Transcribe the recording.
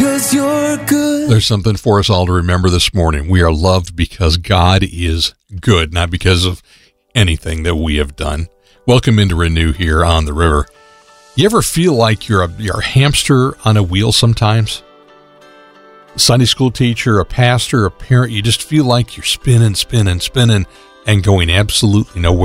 'cause you're good. There's something for us all to remember this morning. We are loved because God is good, not because of anything that we have done. Welcome into Renew here on the river. You ever feel like you're a hamster on a wheel sometimes? Sunday school teacher, a pastor, a parent, you just feel like you're spinning and going absolutely nowhere.